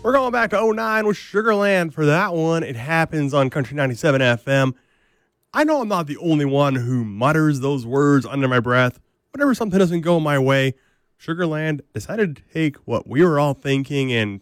We're going back to '09 with Sugarland for that one. It happens on Country 97 FM. I know I'm not the only one who mutters those words under my breath. Whenever something doesn't go my way, Sugarland decided to take what we were all thinking and